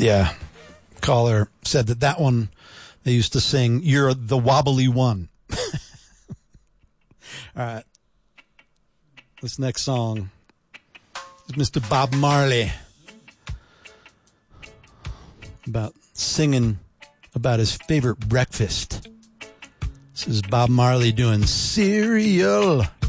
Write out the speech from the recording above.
Yeah. Caller said that one they used to sing, "You're the Wobbly One." All right. This next song is Mr. Bob Marley, about singing about his favorite breakfast. This is Bob Marley doing cereal.